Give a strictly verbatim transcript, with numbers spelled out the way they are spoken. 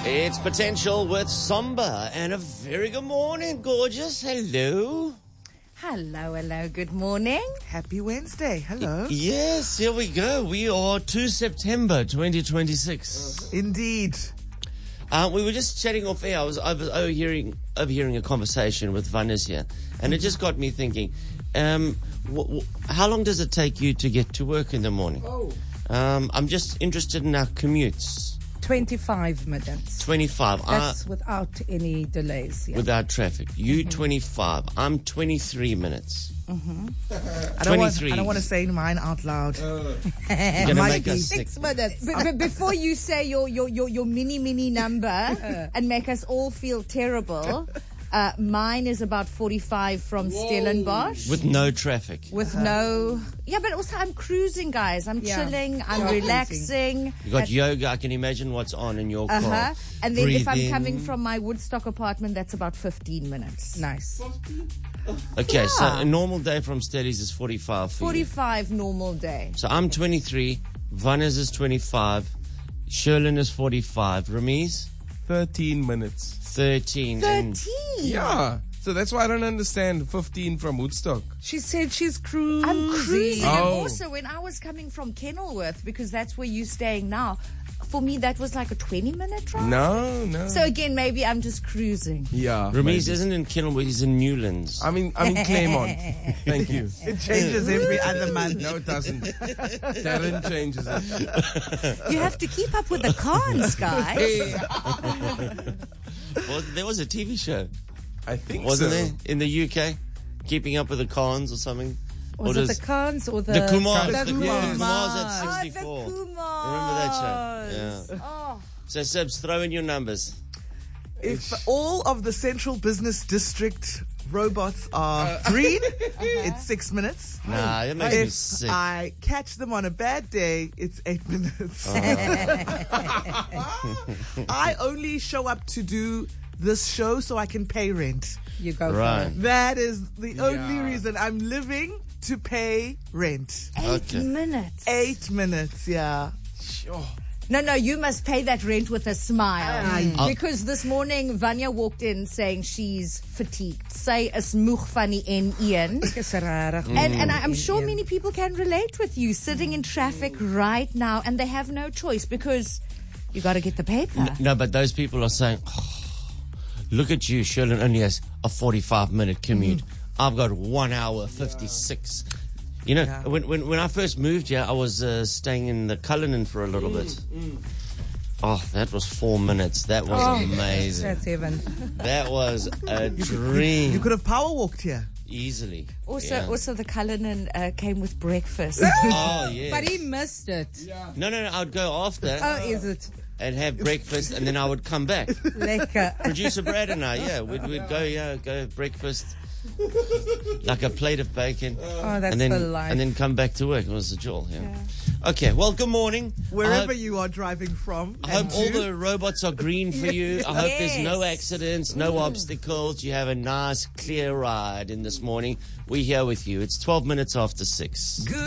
It's Potential with Somber, and a very good morning, gorgeous. Hello. Hello, hello, good morning. Happy Wednesday. Hello. Yes, here we go. We are to September twenty twenty-six. Indeed. Uh, we were just chatting off air. I was over, overhearing, overhearing a conversation with Vanessa here, and it just got me thinking, um, wh- wh- how long does it take you to get to work in the morning? Oh. Um, I'm just interested in our commutes. twenty-five minutes. twenty-five. That's uh, without any delays. Yeah. without traffic. You twenty-five. I'm twenty-three minutes. Mm-hmm. I don't want, twenty-three. I don't want to say mine out loud. You're going to might make be us sick. Six minutes. But, but before you say your, your, your, your mini, mini number and make us all feel terrible, uh, mine is about forty-five from Stellenbosch. With no traffic. With no... Yeah, but also I'm cruising, guys. I'm Yeah. chilling. I'm Yeah. relaxing. You got And- yoga. I can imagine what's on in your car. Uh-huh. And then if I'm Breathing. coming from my Woodstock apartment, that's about fifteen minutes. Nice. Okay, so Yeah. a normal day from Stellies is forty-five for you. forty-five normal day. So I'm twenty-three. Vannes is twenty-five. Sherlyn is forty-five. Ramiz, thirteen minutes. thirteen. And thirteen. Yeah. So that's why I don't understand fifteen from Woodstock. She said she's cruising. I'm cruising. And Oh. also, when I was coming from Kenilworth, because that's where you're staying now, for me, that was like a twenty-minute drive. No, no. So again, maybe I'm just cruising. yeah. Ramiz maybe. isn't in Kenilworth, he's in Newlands. I mean, I'm in Claremont. Thank you. It changes every other month. No, it doesn't. Darren changes it. You have to keep up with the cons, guys. Well, there was a T V show, I think wasn't so. there, in the U K? Keeping Up with the Cons or something? Was Or it does- the cons or the... The Kumars. The The Kumars. Kumars at Oh, the sixty-four. Kumars. Remember that show? Yeah. Oh. So, Sebs, throw in your numbers. If all of the Central Business District robots are green, it's six minutes. Nah, that makes me If sick. I catch them on a bad day, it's eight minutes. I only show up to do this show so I can pay rent. You go Right. for it. That is the only Yeah. reason I'm living, to pay rent. Eight Okay. minutes. Eight minutes, yeah. Sure. No, no, you must pay that rent with a smile. Mm. Because this morning, Vanya walked in saying she's fatigued. Sy is moeg van die N een. Dis rarig. And, and I, I'm sure many people can relate with you sitting in traffic right now, and they have no choice because you got to get the paper. No, but those people are saying, oh, look at you, Sherlyn only has a forty-five minute commute. I've got one hour fifty-six. You know, Yeah. when, when when I first moved here, I was uh, staying in the Cullinan for a little bit. Oh, that was four minutes. That was amazing. That's heaven. That was a dream. You could have power walked here. Easily. Also, Yeah. also the Cullinan uh, came with breakfast. Oh, yeah. But he missed it. No, no, no. I'd go after Oh, is it? and have breakfast, and then I would come back. Lekker. Producer Brad and I, yeah, we'd, we'd go, yeah, go breakfast, like a plate of bacon, Oh, that's and then the life. and then come back to work. It was a jewel. Yeah. Okay. Well, good morning. Wherever I hope, you are driving from. I hope and all to. the robots are green for you. I hope there's no Yes. accidents, no obstacles. You have a nice, clear ride in this morning. We're here with you. It's twelve minutes after six. Good